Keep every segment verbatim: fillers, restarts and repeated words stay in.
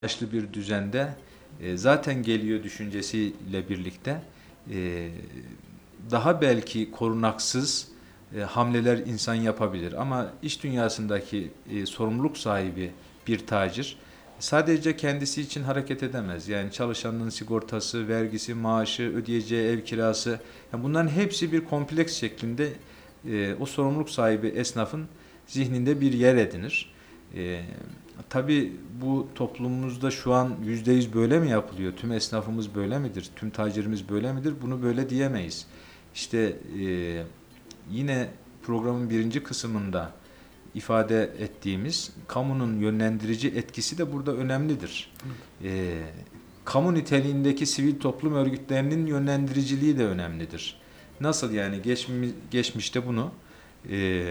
yaşlı bir düzende e, zaten geliyor düşüncesiyle birlikte e, daha belki korunaksız e, hamleler insan yapabilir. Ama iş dünyasındaki e, sorumluluk sahibi bir tacir sadece kendisi için hareket edemez. Yani çalışanın sigortası, vergisi, maaşı, ödeyeceği ev kirası, yani bunların hepsi bir kompleks şeklinde e, o sorumluluk sahibi esnafın zihninde bir yer edinir. E, tabii bu toplumumuzda şu an yüzde yüz böyle mi yapılıyor? Tüm esnafımız böyle midir? Tüm tacirimiz böyle midir? Bunu böyle diyemeyiz. İşte e, yine programın birinci kısmında ifade ettiğimiz kamunun yönlendirici etkisi de burada önemlidir. E, kamu niteliğindeki sivil toplum örgütlerinin yönlendiriciliği de önemlidir. Nasıl yani geçmiş, geçmişte bunu e,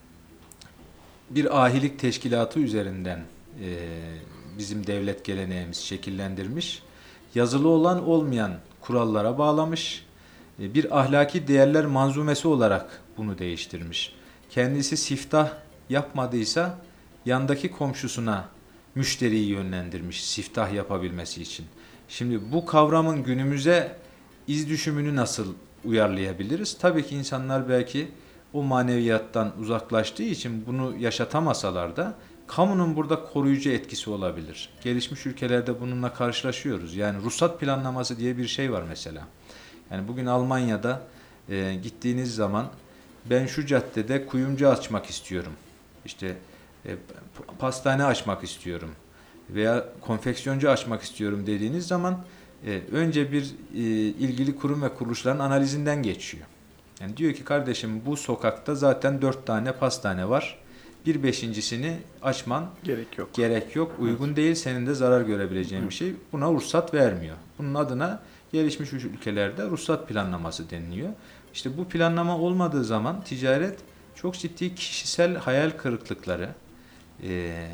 bir ahilik teşkilatı üzerinden e, bizim devlet geleneğimiz şekillendirmiş, yazılı olan olmayan kurallara bağlamış, e, bir ahlaki değerler manzumesi olarak bunu değiştirmiş. Kendisi siftah yapmadıysa yandaki komşusuna müşteriyi yönlendirmiş siftah yapabilmesi için. Şimdi bu kavramın günümüze iz düşümünü nasıl uyarlayabiliriz? Tabii ki insanlar belki o maneviyattan uzaklaştığı için bunu yaşatamasalar da kamunun burada koruyucu etkisi olabilir. Gelişmiş ülkelerde bununla karşılaşıyoruz. Yani ruhsat planlaması diye bir şey var mesela. Yani bugün Almanya'da e, gittiğiniz zaman ben şu caddede kuyumcu açmak istiyorum. İşte e, pastane açmak istiyorum veya konfeksiyoncu açmak istiyorum dediğiniz zaman e, önce bir e, ilgili kurum ve kuruluşların analizinden geçiyor. Yani diyor ki kardeşim bu sokakta zaten dört tane pastane var. Bir beşincisini açman Gerek yok. gerek yok. Uygun Evet. değil. Senin de zarar görebileceğin bir şey. Buna ruhsat vermiyor. Bunun adına gelişmiş ülkelerde ruhsat planlaması deniliyor. İşte bu planlama olmadığı zaman ticaret çok ciddi kişisel hayal kırıklıkları, e,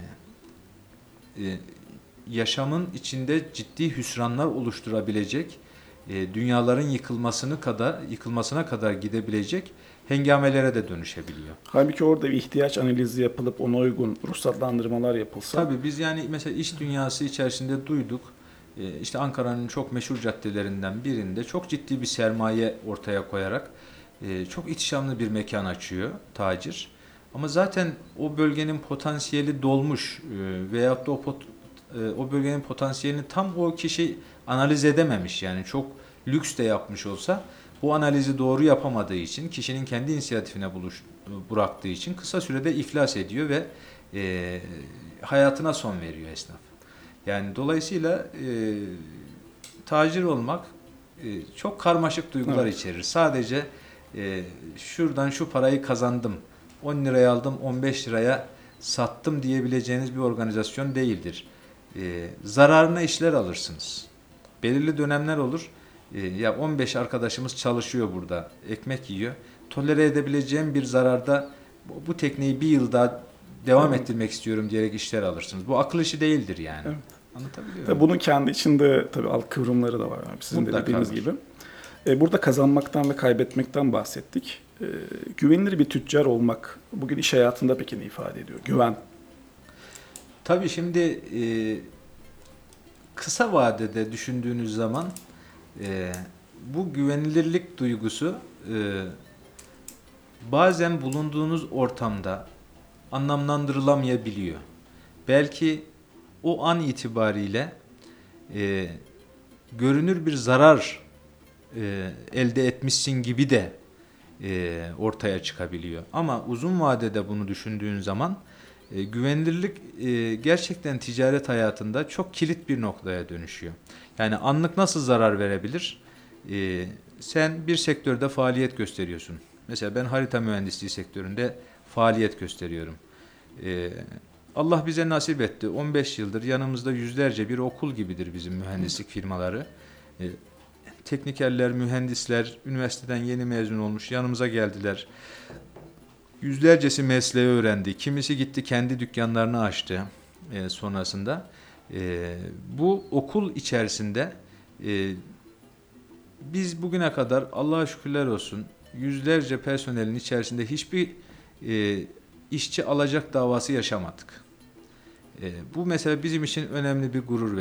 e, yaşamın içinde ciddi hüsranlar oluşturabilecek, e, dünyaların yıkılmasını kadar yıkılmasına kadar gidebilecek hengamelere de dönüşebiliyor. Halbuki orada bir ihtiyaç analizi yapılıp ona uygun ruhsatlandırmalar yapılsa. Tabii biz yani mesela iş dünyası içerisinde duyduk. E, işte Ankara'nın çok meşhur caddelerinden birinde çok ciddi bir sermaye ortaya koyarak e, çok ihtişamlı bir mekan açıyor tacir. Ama zaten o bölgenin potansiyeli dolmuş e, veyahut da o pot, e, o bölgenin potansiyelini tam o kişi analiz edememiş. Yani çok lüks de yapmış olsa bu analizi doğru yapamadığı için, kişinin kendi inisiyatifine buluş, bıraktığı için kısa sürede iflas ediyor ve e, hayatına son veriyor esnaf. Yani dolayısıyla e, tacir olmak e, çok karmaşık duygular Evet. içerir. Sadece e, şuradan şu parayı kazandım, on liraya aldım, on beş liraya sattım diyebileceğiniz bir organizasyon değildir. E, zararına işler alırsınız. Belirli dönemler olur. E, ya on beş arkadaşımız çalışıyor burada, ekmek yiyor. Tolere edebileceğim bir zararda bu, bu tekneyi bir yıl daha devam Evet. ettirmek istiyorum diyerek işler alırsınız. Bu akıl işi değildir yani. Evet. Anlatabiliyor Tabii muyum? bunun kendi içinde tabii alt kıvrımları da var. Yani sizin de Mutlaka dediğiniz var. gibi. E, burada kazanmaktan ve kaybetmekten bahsettik. E, güvenilir bir tüccar olmak bugün iş hayatında peki ne ifade ediyor? Güven. Tabii şimdi e, kısa vadede düşündüğünüz zaman e, bu güvenilirlik duygusu e, bazen bulunduğunuz ortamda anlamlandırılamayabiliyor. Belki o an itibariyle e, görünür bir zarar e, elde etmişsin gibi de e, ortaya çıkabiliyor. Ama uzun vadede bunu düşündüğün zaman e, güvenilirlik e, gerçekten ticaret hayatında çok kilit bir noktaya dönüşüyor. Yani anlık nasıl zarar verebilir? E, sen bir sektörde faaliyet gösteriyorsun. Mesela ben harita mühendisliği sektöründe faaliyet gösteriyorum. E, Allah bize nasip etti. on beş yıldır yanımızda yüzlerce bir okul gibidir bizim mühendislik firmaları. E, teknikerler, mühendisler üniversiteden yeni mezun olmuş yanımıza geldiler. Yüzlercesi mesleği öğrendi. Kimisi gitti kendi dükkanlarını açtı e, sonrasında. E, bu okul içerisinde e, biz bugüne kadar Allah'a şükürler olsun yüzlerce personelin içerisinde hiçbir e, işçi alacak davası yaşamadık. E, bu mesela bizim için önemli bir gurur